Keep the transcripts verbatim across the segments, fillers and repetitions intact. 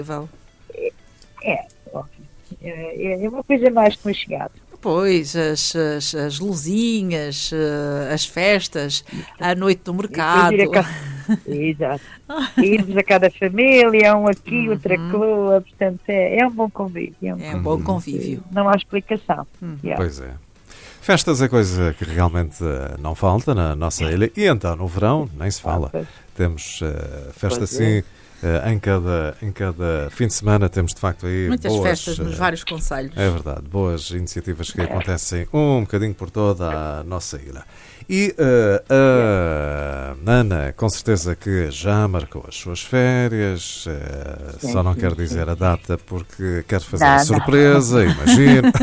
É, é, é uma coisa mais que uma chegada. Pois, as, as, as luzinhas, as festas, a noite do mercado. Ir a cada... Exato. Irmos a cada família, um aqui, uhum. outra clua, portanto é, é um bom convívio. É um, é um bom convívio. Não há explicação. Uhum. Yeah. Pois é. Festas é coisa que realmente uh, não falta na nossa ilha. E então, no verão, nem se fala. Ah, temos uh, festa pois assim... É. Uh, em, cada, em cada fim de semana temos de facto aí muitas boas, festas nos uh, vários concelhos. É verdade, boas iniciativas que acontecem um bocadinho por toda a nossa ilha. E uh, a Ana, com certeza que já marcou as suas férias, uh, sim, só não sim, quer dizer sim. a data porque quer fazer não, a surpresa, não. Imagino.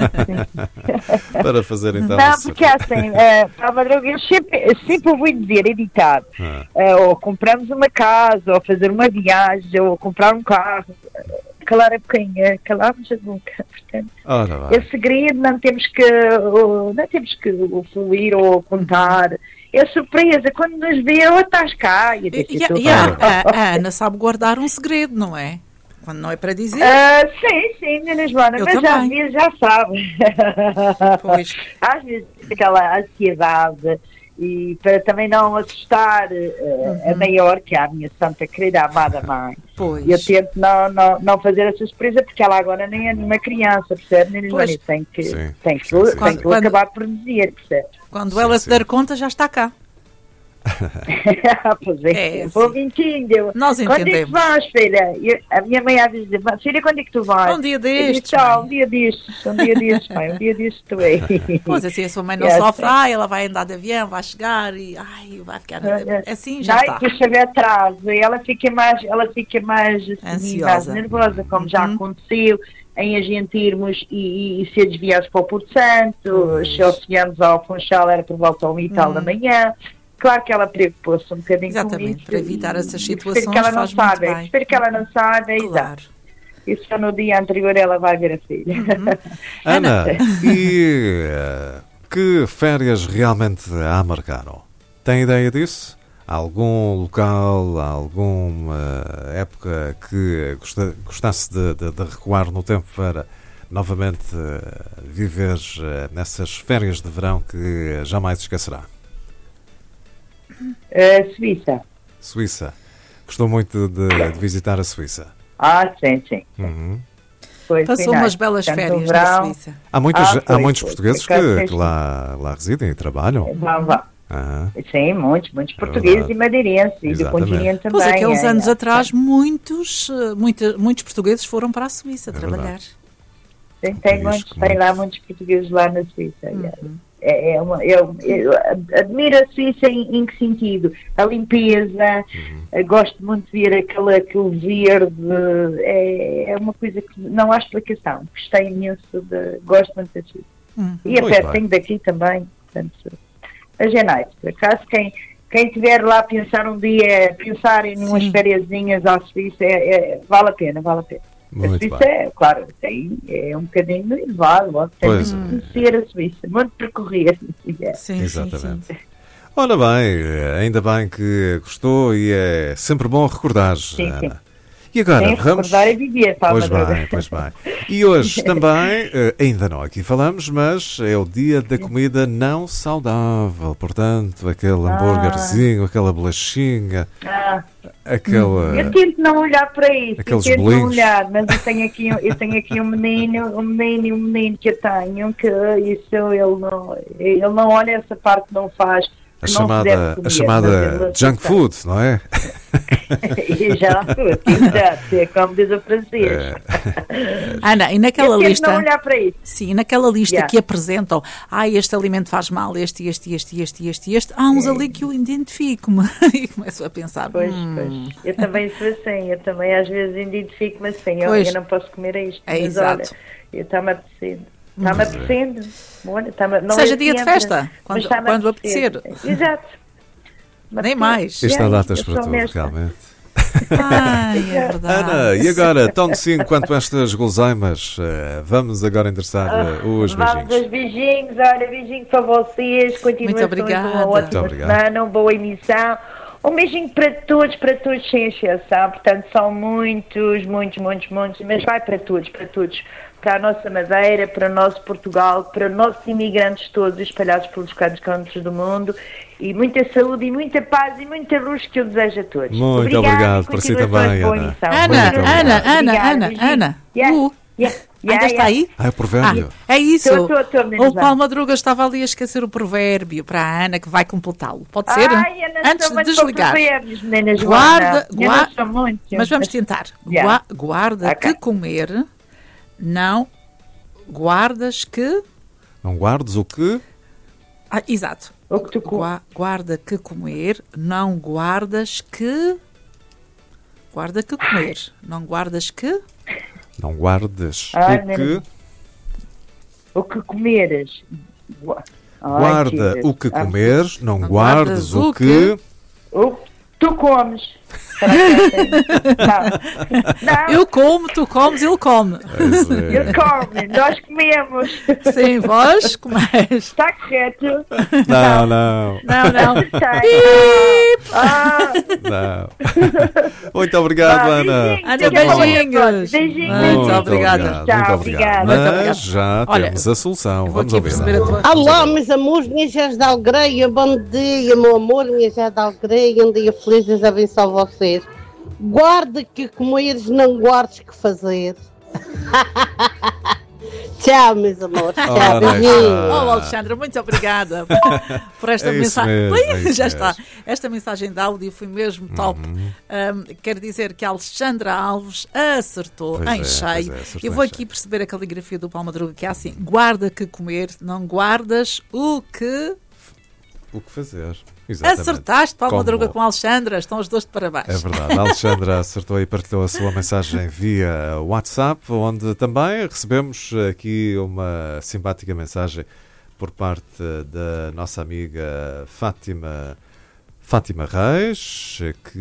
Para fazer então não, porque assim, uh, Madruga, eu sempre, sempre ouvi dizer editado, ah. uh, ou compramos uma casa, ou fazer uma viagem, ou comprar um carro, calar a boquinha, calarmos a boca. Portanto, é segredo, não temos que não temos que fluir ou contar. É surpresa, quando nos vê, ou estás cá. E, e, e, e a, a, a Ana sabe guardar um segredo, não é? Quando não é para dizer. Uh, sim, sim, Ana Joana, eu mas também. Às vezes já sabe. Pois. Às vezes aquela ansiedade. E para também não assustar uh, uhum. a maior, que é a minha santa querida amada mãe, pois. Eu tento não, não, não fazer essa surpresa, porque ela agora nem é uma criança, percebe? Nem pois. Tem que, sim. Tem que, sim, sim, tem que quando, acabar por dizer, percebe? Quando sim, ela sim. se der conta, já está cá. Pois é, é vou mentindo. Nós entendemos. Quando é que vais, filha? Eu, a minha mãe a dizer, filha, quando é que tu vais? Um dia destes. Disse, ah, um dia destes, um dia destes, mãe, um dia destes tu é. Pois assim, a sua mãe não é, sofre, ai, ela vai andar de avião, vai chegar e ai, vai ficar. Assim já ai, está. Puxa, vê atrás, ela fica mais, ela fica mais, assim, mais nervosa, como uhum. já aconteceu. Em a gente irmos e, e, e ser desviados para o Porto Santo, se chegamos ao Funchal era por volta ao e tal hum. da manhã. Claro que ela preocupou-se um bocadinho exatamente, com isso. Para evitar essas situações espero que ela não faz saiba, muito bem. Espero que ela não saiba, claro. Exato. E só no dia anterior ela vai ver a filha. Uhum. Ana, e uh, que férias realmente a marcaram? Tem ideia disso? Algum local, alguma época que gostasse de, de, de recuar no tempo para novamente uh, viver uh, nessas férias de verão que jamais esquecerá? Uh, Suíça. Suíça. Gostou muito de, de visitar a Suíça? Ah, sim, sim. Uhum. Foi Passou final. umas belas Tanto férias verão, na Suíça. Há, muitos, ah, há foi, muitos foi, portugueses foi, que, foi, que lá, lá residem e trabalham. Vão, vão. Ah. Sim, muitos, muitos portugueses é e madeirenses e do continente também. Pois aqueles é, anos é, atrás, é. muitos, muita, muitos portugueses foram para a Suíça é trabalhar. Sim, tem, muitos, tem muito. Lá muitos portugueses lá na Suíça. Uhum. É, é uma, eu, eu admiro a Suíça em, em que sentido? A limpeza, uhum. gosto muito de ver aquele, aquele verde, é, é uma coisa que não há explicação. Gostei imenso, de, gosto muito da Suíça. Uhum. E a pertinho daqui também, portanto, a Genite. Por acaso, quem, quem estiver lá a pensar um dia, pensar em umas fériasinhas à Suíça, é, é, vale a pena, vale a pena. Muito a Suíça bem. É, claro, tem, é um bocadinho elevado, tem que conhecer a Suíça, muito percorrer. Sim, exatamente. Sim, sim. Ora bem, ainda bem que gostou e é sempre bom recordar, sim, Ana. Sim. E agora, sim, vamos... recordar e viver, Paulo. Pois bem, pois bem. E hoje também, ainda não aqui falamos, mas é o dia da comida não saudável. Portanto, aquele ah. hambúrguerzinho, aquela bolachinha, ah. aquela... Eu tento não olhar para isso, aqueles eu tento bolinhos. não olhar, mas eu tenho aqui, eu tenho aqui um menino, um menino e um menino que eu tenho, que isso ele não, ele não olha essa parte, não faz. A chamada, comer, a chamada junk food, não é? Junk food, exato, é como diz o francês. É. Ana, e naquela eu lista... não olhar para isso. Sim, naquela lista yeah. que apresentam, ah, este alimento faz mal, este, este, este, este, este, este, há uns é. ali que eu identifico-me e começo a pensar... Pois, hum. pois, eu também sou assim, eu também às vezes identifico-me assim, eu, eu não posso comer isto, é mas exato. Olha, eu está-me apetecendo. Está-me apetecendo. Não seja é dia sempre, de festa, quando, quando apetecer. Exato. Nem mais. Isto há datas para tudo, realmente. Ai, é verdade. Ana, e agora, tão sim quanto estas guloseimas, vamos agora endereçar uh, os beijinhos. Vamos aos beijinhos, olha, beijinho para vocês, continuação de uma ótima semana, uma boa emissão. Um beijinho para todos, para todos sem exceção, portanto são muitos, muitos, muitos, muitos, mas vai para todos, para todos, para a nossa Madeira, para o nosso Portugal, para os nossos imigrantes todos espalhados pelos cantos cantos do mundo, e muita saúde e muita paz e muita luz que eu desejo a todos. Muito obrigado, obrigado para si também, Ana. Ana, Ana, Ana, Ana, Ana, yeah. uh. Yeah. Ainda Yeah, está yeah. aí? Ah, é o provérbio. Ah, é isso. Tô, tô, tô, o Paulo Madruga estava ali a esquecer o provérbio para a Ana, que vai completá-lo. Pode ser? Ai, Ana, antes de muito desligar. Meninas, Guarda, guarda, muito, mas vamos tentar. Yeah. Gua, guarda okay. que comer, não guardas que... Não guardes o que... Ah, exato. O que tu Gua, guarda que comer, não guardas que... Guarda que comer, não guardas que... Não guardes Ai, o que... O que comeres. Guarda Ai, o que ah, comeres, não, não guardes, guardas o o que... O que tu comes. Não. Não. Eu como, tu comes, ele come. É. Ele come, nós comemos. Sim, vós comeis. Está correto? Não, não. Não, não. Está. Ah. Não. Muito obrigado, Vá, Ana. beijinhos. Ana, Beijinhos. beijinhos. Beijinhos. Muito obrigada. Muito Tchau, obrigado. obrigada. Mas Muito obrigada. já Olha, temos a solução. Vou Vamos aqui ouvir. perceber a tua... Alô, meus amores, minhas gés da alegria, bom dia, meu amor, minhas gés da alegria, um dia feliz, Deus abençoe vocês. Guarda que comeres, não guardes que fazer. Tchau, meus amores, tchau, Ora, beijinhos. Oh, Alexandra, muito obrigada por esta É isso mensagem. mesmo, é isso Já mesmo. está. Esta mensagem de áudio foi mesmo top. Um, quer dizer que a Alexandra Alves acertou Pois em é, cheio. pois é, acertou Eu vou em aqui cheio. perceber a caligrafia do Paulo Madruga, que é assim: guarda que comer, não guardas o que. O que fazer. Exatamente. Acertaste, Paulo Como- Madruga com a Alexandra. Estão os dois de parabéns. É verdade. A Alexandra acertou e partilhou a sua mensagem via WhatsApp, onde também recebemos aqui uma simpática mensagem por parte da nossa amiga Fátima, Fátima Reis,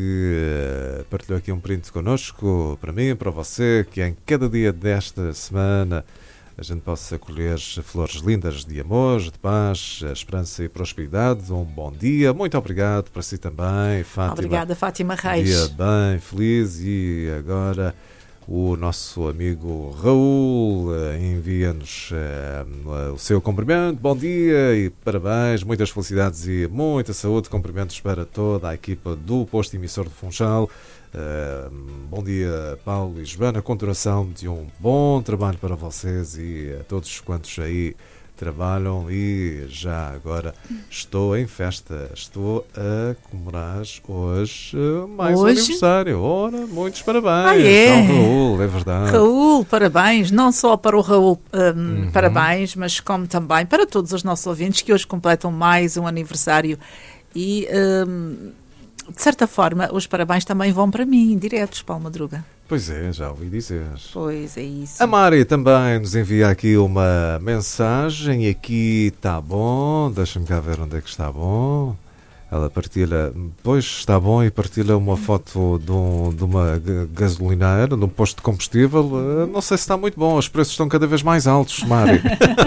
que partilhou aqui um print connosco, para mim, para você, que em cada dia desta semana a gente possa colher flores lindas de amor, de paz, esperança e prosperidade. Um bom dia. Muito obrigado para si também, Fátima. Obrigada, Fátima Um Reis. dia bem feliz. E agora o nosso amigo Raul eh, envia-nos eh, o seu cumprimento. Bom dia e parabéns, muitas felicidades e muita saúde. Cumprimentos para toda a equipa do posto emissor de Funchal. Uh, bom dia, Paulo e Joana. Continuação de um bom trabalho para vocês e a todos quantos aí trabalham. E já agora estou em festa, estou a comemorar hoje uh, mais um Hoje? aniversário. Ora, muitos parabéns Ah, é? ao Raul, é verdade. Raul, parabéns, não só para o Raul, um, Uhum. parabéns, mas como também para todos os nossos ouvintes que hoje completam mais um aniversário e, um, de certa forma, os parabéns também vão para mim, diretos, Paulo Madruga. Pois é, já ouvi dizer. Pois é isso. A Mari também nos envia aqui uma mensagem. Aqui está bom, deixa-me cá ver onde é que está bom. Ela partilha, pois está bom, e partilha uma foto de, um, de uma ga- gasolineira, de um posto de combustível. Uh, não sei se está muito bom, os preços estão cada vez mais altos, Mari.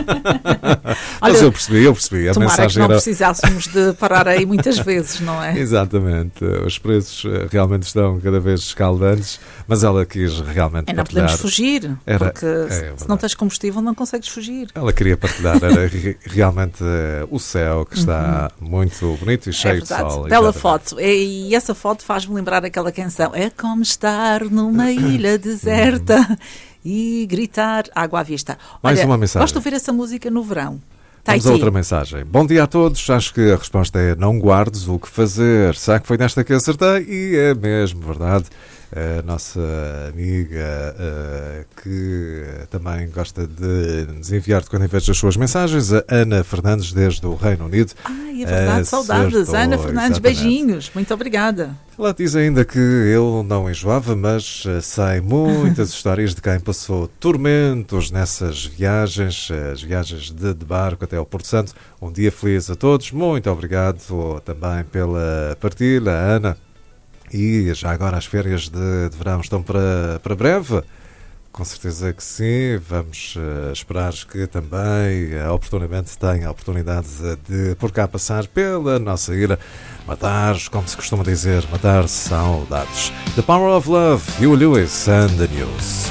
Mas Olha, eu percebi, eu percebi. A Tomara que mensagem não era... precisássemos de parar aí muitas vezes, não é? Exatamente, os preços uh, realmente estão cada vez escaldantes, mas ela quis realmente É, não partilhar. podemos fugir, Era- porque é se- se verdade. não tens combustível não consegues fugir. Ela queria partilhar, era re- realmente uh, o céu, que está muito bonito e cheio É de verdade, sol. bela exatamente. foto. E, e essa foto faz-me lembrar aquela canção. É como estar numa ilha deserta e gritar água à vista. Mais Olha, uma mensagem. gosto de ouvir essa música no verão. Tá Vamos a aqui. outra mensagem. Bom dia a todos. Acho que a resposta é não guardes o que fazer. Será que foi nesta que acertei? E é mesmo verdade. A nossa amiga uh, que também gosta de nos enviar de quando em vez as suas mensagens, a Ana Fernandes, desde o Reino Unido. Ai, é verdade, Acertou, saudades. Ana Fernandes, exatamente. beijinhos. Muito obrigada. Ela diz ainda que ele não enjoava, mas uh, sai muitas histórias de quem passou tormentos nessas viagens, as viagens de, de barco até ao Porto Santo. Um dia feliz a todos. Muito obrigado também pela partilha, Ana. E já agora as férias de, de verão estão para, para breve. Com certeza que sim. Vamos uh, esperar que também, uh, oportunamente, tenha a oportunidade de, por cá, passar pela nossa ilha, matar, como se costuma dizer, matar saudades. The Power of Love, Huey Lewis and the News.